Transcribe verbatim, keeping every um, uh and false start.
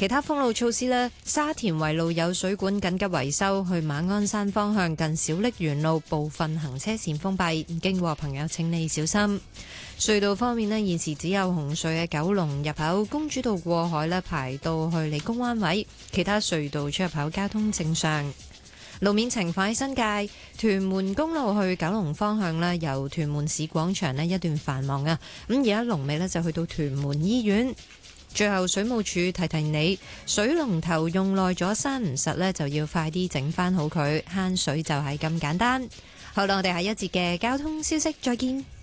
其他封路措施呢，沙田圍路有水管緊急維修，去馬鞍山方向近小瀝源路部分行車線封閉，經過朋友請你小心。隧道方面呢，現時只有紅隧嘅九龍入口公主道過海呢排到去理工灣位，其他隧道出入口交通正常。路面情況喺新界屯門公路去九龍方向呢，由屯門市廣場呢一段繁忙啊，咁而家龍尾呢，就去到屯門醫院。最後水務署提提你，水龍頭用耐咗閂唔實呢，就要快啲整翻好佢，慳水就係咁簡單。好啦，我哋下一節嘅交通消息再見。